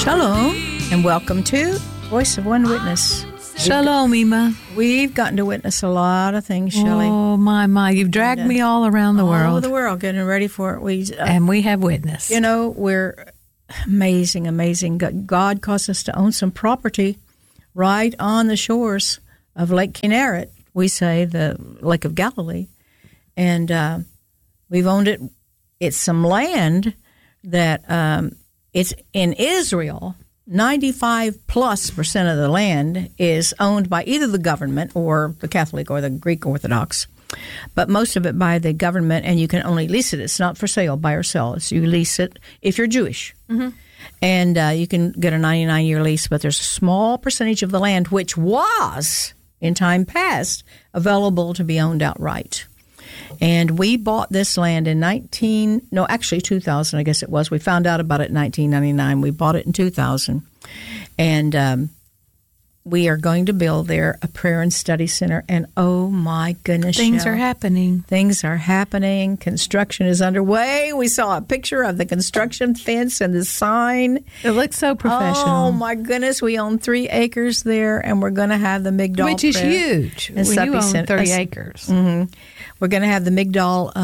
Shalom, and welcome to Voice of One Witness. Shalom, Ima. We've gotten to witness a lot of things, Shelley. Oh, my. You've dragged me all around the world. All over the world, getting ready for it. And we have witnessed. You know, we're amazing. God caused us to own some property right on the shores of Lake Kinneret, we say, the Lake of Galilee. And we've owned it. It's some land that it's in Israel. 95+% of the land is owned by either the government or the Catholic or the Greek Orthodox, but most of it by the government, and you can only lease it. It's not for sale, buy or sell. So you lease it if you're Jewish. Mm-hmm. And you can get a 99-year lease, but there's a small percentage of the land which was, in time past, available to be owned outright. And we bought this land in 2000, I guess it was. We found out about it in 1999. We bought it in 2000. And we are going to build there a prayer and study center. And oh, my goodness, Things are happening. Things are happening. Construction is underway. We saw a picture of the construction fence and the sign. It looks so professional. Oh, my goodness. We own 3 acres there, and we're going to have the Migdal Which is huge. And you own 30 acres. Mm-hmm. We're going to have the Migdal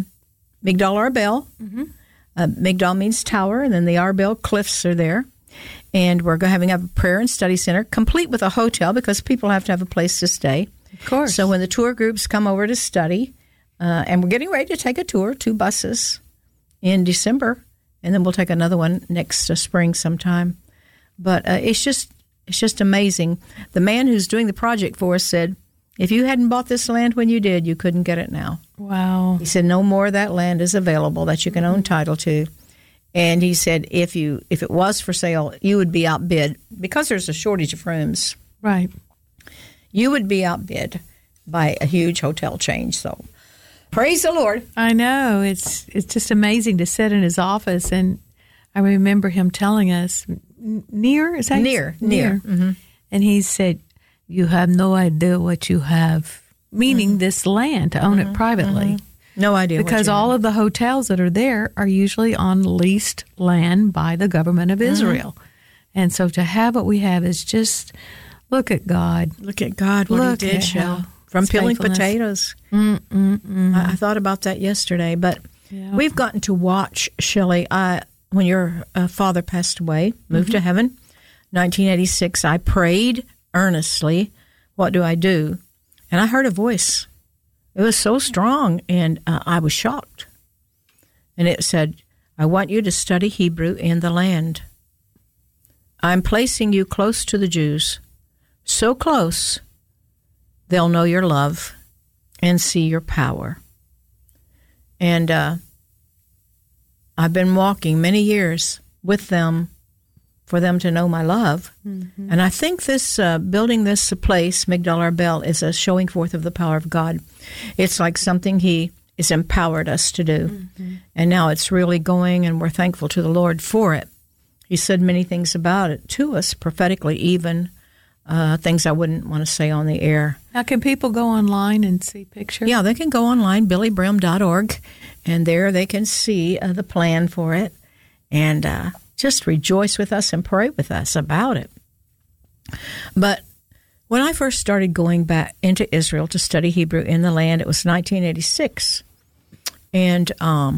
Arbel. Mm-hmm. Migdal means tower, and then the Arbel cliffs are there. And we're having a prayer and study center, complete with a hotel, because people have to have a place to stay. Of course. So when the tour groups come over to study, and we're getting ready to take a tour, 2 buses in December, and then we'll take another one next spring sometime. But it's just amazing. The man who's doing the project for us said, if you hadn't bought this land when you did, you couldn't get it now. Wow. He said no more of that land is available that you can own title to. And he said if it was for sale, you would be outbid, because there's a shortage of rooms. Right. You would be outbid by a huge hotel chain. So praise the Lord. I know. It's just amazing to sit in his office. And I remember him telling us, Near. Mm-hmm. And he said, you have no idea what you have, meaning this land, to own it privately. Mm-hmm. No idea. Because all of the hotels that are there are usually on leased land by the government of Israel. And so to have what we have is just, look at God. Look at God, what he did, Shell. From peeling potatoes. I thought about that yesterday. But we've gotten to watch, Shelley, when your father passed away, moved to heaven, 1986, I prayed earnestly, what do I do? And I heard a voice. It was so strong, and I was shocked. And it said, I want you to study Hebrew in the land. I'm placing you close to the Jews, so close they'll know your love and see your power. And I've been walking many years with them for them to know my love. Mm-hmm. And I think this building this place, Migdal Arbel, is a showing forth of the power of God. It's like something he has empowered us to do. Mm-hmm. And now it's really going, and we're thankful to the Lord for it. He said many things about it to us, prophetically even, things I wouldn't want to say on the air. Now, can people go online and see pictures? Yeah, they can go online, billybrim.org, and there they can see the plan for it. And just rejoice with us and pray with us about it. But when I first started going back into Israel to study Hebrew in the land, it was 1986. And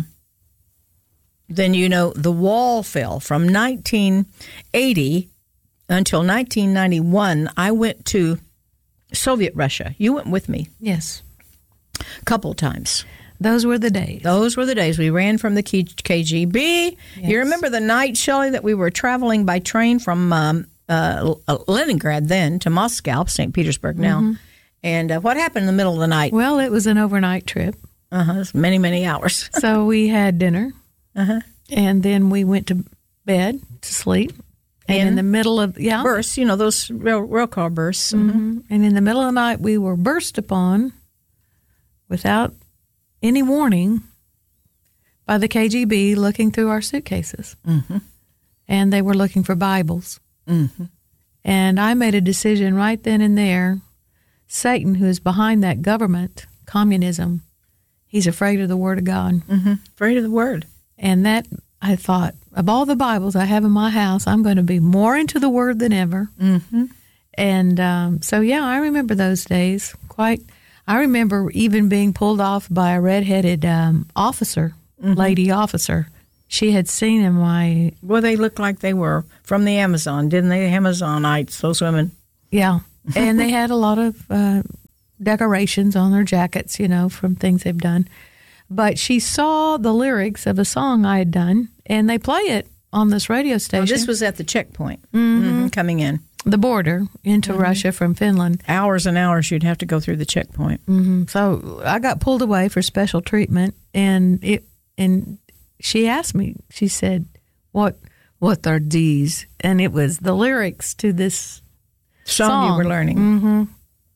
then, the wall fell. From 1980 until 1991, I went to Soviet Russia. You went with me. Yes. A couple times. Those were the days. Those were the days. We ran from the KGB. Yes. You remember the night, Shelley, that we were traveling by train from Leningrad then to Moscow, St. Petersburg now. Mm-hmm. And what happened in the middle of the night? Well, it was an overnight trip. It was many, many hours. So we had dinner, and then we went to bed to sleep. And in the middle of, bursts, those rail car bursts. Mm-hmm. And in the middle of the night, we were burst upon without any warning by the KGB looking through our suitcases. Mm-hmm. And they were looking for Bibles. Mm-hmm. And I made a decision right then and there. Satan, who is behind that government, communism, he's afraid of the Word of God. Mm-hmm. Afraid of the Word. And that I thought, of all the Bibles I have in my house, I'm going to be more into the Word than ever. Mm-hmm. And so, yeah, I remember those days quite. I remember even being pulled off by a redheaded officer, lady officer. She had seen in my... Well, they looked like they were from the Amazon, didn't they? Amazonites, those women. Yeah. And they had a lot of decorations on their jackets, from things they've done. But she saw the lyrics of a song I had done, and they play it on this radio station. Oh, this was at the checkpoint, coming in. The border into Russia from Finland. Hours and hours you'd have to go through the checkpoint. So I got pulled away for special treatment, and she asked me, she said, what are these? And it was the lyrics to this song you were learning.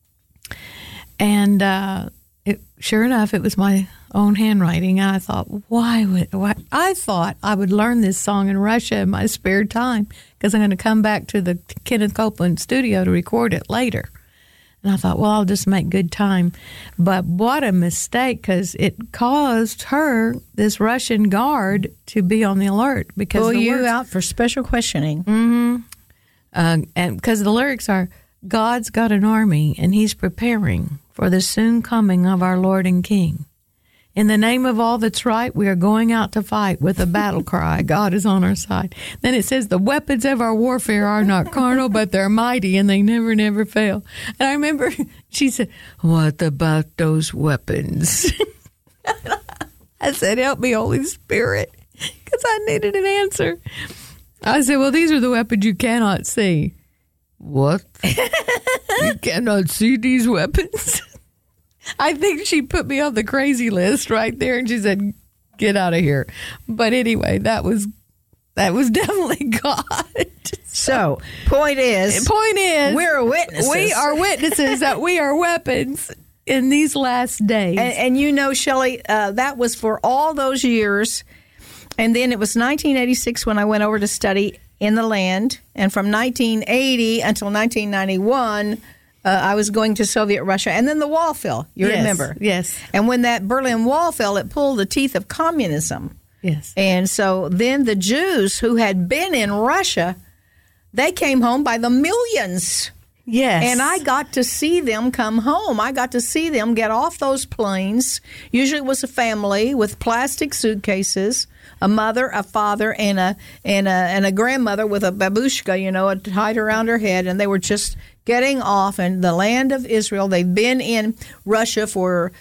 And sure enough, it was my own handwriting. And I thought, I thought I would learn this song in Russia in my spare time because I'm going to come back to the Kenneth Copeland studio to record it later. And I thought, well, I'll just make good time. But what a mistake, because it caused her, this Russian guard, to be on the alert. Because pull you out for special questioning. And because the lyrics are, God's got an army, and he's preparing for the soon coming of our Lord and King. In the name of all that's right, we are going out to fight with a battle cry. God is on our side. Then it says, the weapons of our warfare are not carnal, but they're mighty, and they never, never fail. And I remember she said, what about those weapons? I said, help me, Holy Spirit, because I needed an answer. I said, well, these are the weapons you cannot see. What? You cannot see these weapons? I think she put me on the crazy list right there, and she said, get out of here. But anyway, that was definitely God. So, point is, we're witnesses. We are witnesses that we are weapons in these last days. And Shelley, that was for all those years. And then it was 1986 when I went over to study in the land. And from 1980 until 1991, I was going to Soviet Russia. And then the wall fell, remember? Yes. And when that Berlin Wall fell, it pulled the teeth of communism. Yes. And so then the Jews who had been in Russia, they came home by the millions. Yes. And I got to see them come home. I got to see them get off those planes. Usually it was a family with plastic suitcases, a mother, a father, and a grandmother with a babushka, tied around her head, and they were just getting off in the land of Israel. They've been in Russia for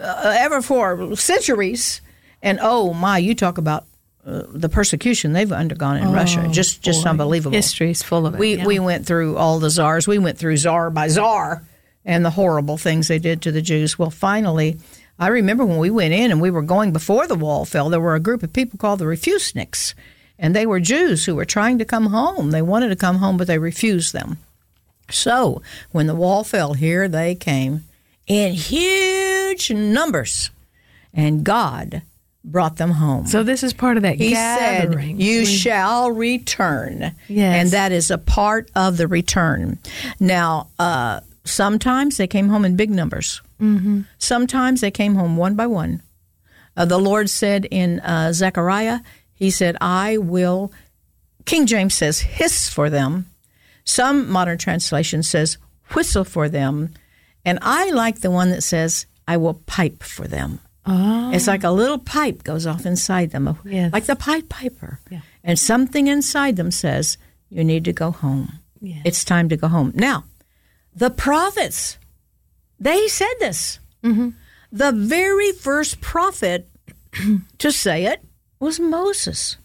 centuries. And oh my, you talk about the persecution they've undergone in Russia. Just unbelievable. History's full of it. We went through all the czars. We went through czar by czar and the horrible things they did to the Jews. Well, finally, I remember when we went in and we were going before the wall fell, there were a group of people called the Refuseniks, and they were Jews who were trying to come home. They wanted to come home, but they refused them. So when the wall fell, here they came in huge numbers, and God brought them home. So this is part of that gathering. He said, you shall return. Yes. And that is a part of the return. Now, sometimes they came home in big numbers. Mm-hmm. Sometimes they came home one by one. The Lord said in Zechariah, he said, I will, King James says, hiss for them. Some modern translation says, whistle for them. And I like the one that says, I will pipe for them. Oh. It's like a little pipe goes off inside them, yes. like the Pied Piper. Yeah. And something inside them says, you need to go home. Yes. It's time to go home. Now, the prophets, they said this. Mm-hmm. The very first prophet to say it was Moshe.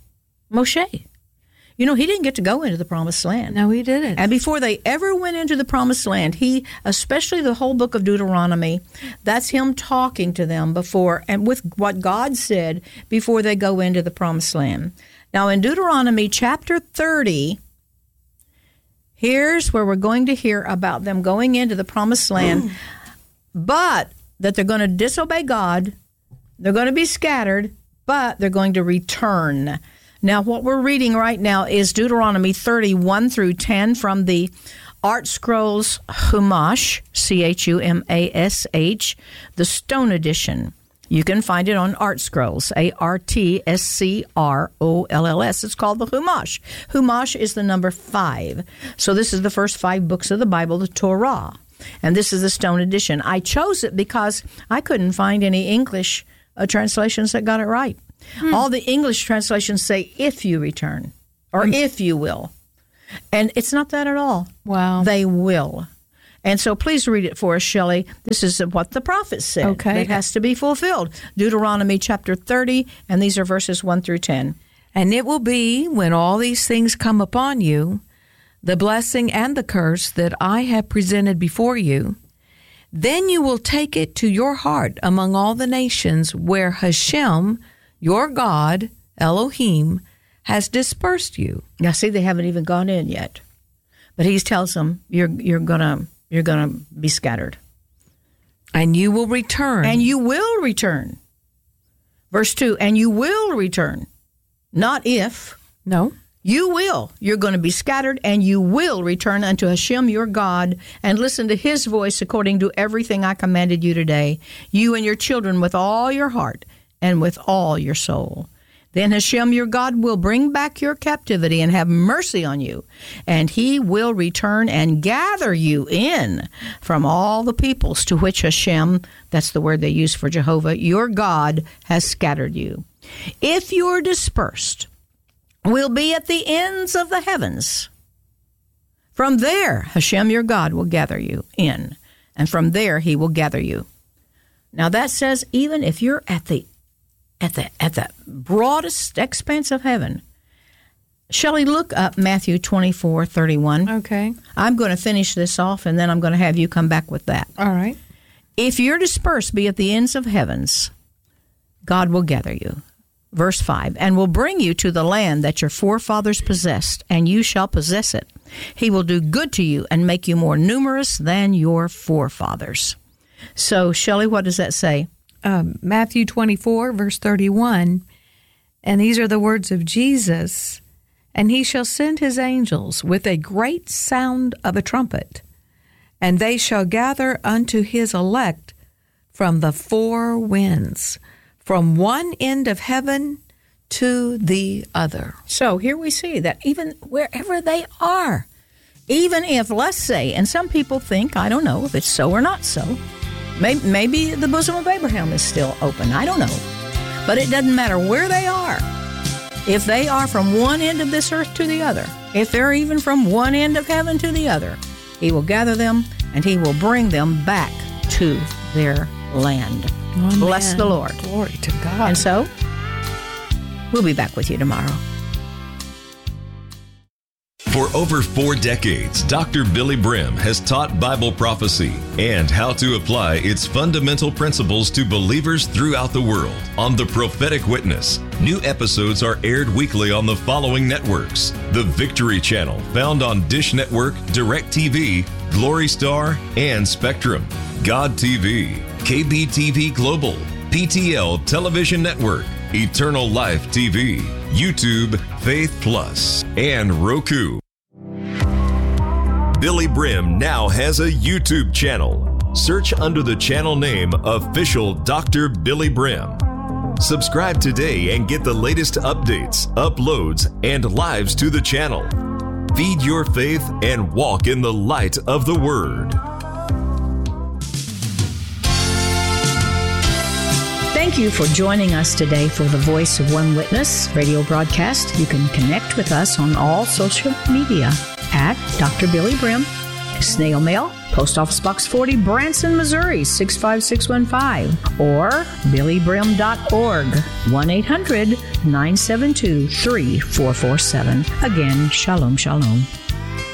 He didn't get to go into the promised land. No, he didn't. And before they ever went into the promised land, especially the whole book of Deuteronomy, that's him talking to them before, and with what God said before they go into the promised land. Now, in Deuteronomy chapter 30, here's where we're going to hear about them going into the promised land, but that they're going to disobey God, they're going to be scattered, but they're going to return. Now, what we're reading right now is Deuteronomy 31 through 10 from the Art Scrolls Chumash, Chumash, the Stone Edition. You can find it on Art Scrolls, ARTSCROLLS. It's called the Chumash. Chumash is the number 5. So this is the first 5 books of the Bible, the Torah. And this is the Stone edition. I chose it because I couldn't find any English translations that got it right. All the English translations say, if you return, or if you will. And it's not that at all. Wow. They will. And so please read it for us, Shelley. This is what the prophet said. Okay. It has to be fulfilled. Deuteronomy chapter 30, and these are verses 1 through 10. And it will be when all these things come upon you, the blessing and the curse that I have presented before you, then you will take it to your heart among all the nations where Hashem, your God, Elohim, has dispersed you. Now, see, they haven't even gone in yet. But he tells them, you're gonna be scattered. And you will return. And you will return. Verse 2, and you will return. Not if. No. You will. You're going to be scattered, and you will return unto Hashem your God, and listen to his voice according to everything I commanded you today, you and your children with all your heart and with all your soul. Then Hashem your God will bring back your captivity and have mercy on you, and he will return and gather you in from all the peoples to which Hashem, that's the word they use for Jehovah, your God, has scattered you. If you're dispersed, will be at the ends of the heavens. From there, Hashem your God will gather you in, and from there he will gather you. Now that says even if you're at the broadest expanse of heaven. Shelley, look up Matthew 24:31. Okay. I'm going to finish this off, and then I'm going to have you come back with that. All right. If you're dispersed, be at the ends of heavens, God will gather you. Verse 5, and will bring you to the land that your forefathers possessed, and you shall possess it. He will do good to you and make you more numerous than your forefathers. So, Shelley, what does that say? Matthew 24, verse 31, and these are the words of Jesus, and he shall send his angels with a great sound of a trumpet, and they shall gather unto his elect from the 4 winds, from one end of heaven to the other. So here we see that even wherever they are, even if, let's say, and some people think, I don't know if it's so or not so, maybe the bosom of Abraham is still open. I don't know. But it doesn't matter where they are. If they are from one end of this earth to the other, if they're even from one end of heaven to the other, he will gather them and he will bring them back to their land. Amen. Bless the Lord. Glory to God. And so, we'll be back with you tomorrow. For over 4 decades, Dr. Billy Brim has taught Bible prophecy and how to apply its fundamental principles to believers throughout the world. On The Prophetic Witness, new episodes are aired weekly on the following networks: The Victory Channel, found on Dish Network, DirecTV, Glory Star, and Spectrum; God TV, KBTV Global, PTL Television Network, Eternal Life TV, YouTube, Faith Plus, and Roku. Billy Brim now has a YouTube channel. Search under the channel name Official Dr. Billy Brim. Subscribe today and get the latest updates, uploads, and lives to the channel. Feed your faith and walk in the light of the Word. Thank you for joining us today for the Voice of One Witness radio broadcast. You can connect with us on all social media at Dr. Billy Brim, snail mail, Post Office Box 40, Branson, Missouri, 65615, or billybrim.org, 1-800-972-3447. Again, shalom, shalom.